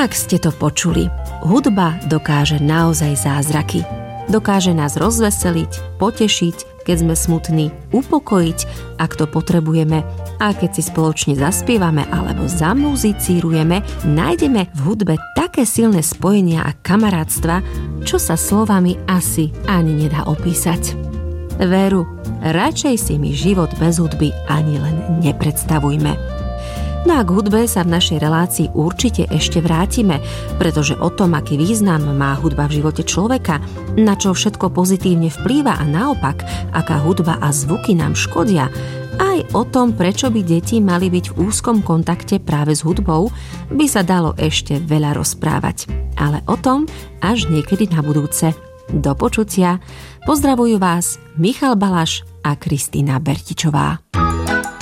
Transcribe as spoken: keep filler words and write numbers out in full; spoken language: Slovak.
Ak ste to počuli, hudba dokáže naozaj zázraky. Dokáže nás rozveseliť, potešiť, keď sme smutní, upokojiť, ak to potrebujeme. A keď si spoločne zaspievame alebo zamuzicírujeme, nájdeme v hudbe také silné spojenia a kamarátstva, čo sa slovami asi ani nedá opísať. Veru, radšej si mi život bez hudby ani len nepredstavujme. No a k hudbe sa v našej relácii určite ešte vrátime, pretože o tom, aký význam má hudba v živote človeka, na čo všetko pozitívne vplýva a naopak, aká hudba a zvuky nám škodia, aj o tom, prečo by deti mali byť v úzkom kontakte práve s hudbou, by sa dalo ešte veľa rozprávať. Ale o tom až niekedy na budúce. Do počutia. Pozdravujú vás Michal Balaš a Kristína Bertičová.